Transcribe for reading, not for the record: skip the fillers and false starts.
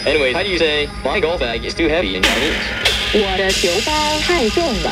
Anyway, how do you say my golf bag is too heavy in Chinese? 我的球包太重了。